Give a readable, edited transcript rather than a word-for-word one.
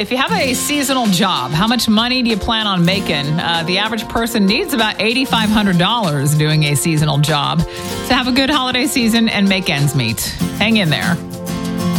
if you have a seasonal job, how much money do you plan on making? The average person needs about $8,500 doing a seasonal job to have a good holiday season and make ends meet. Hang in there.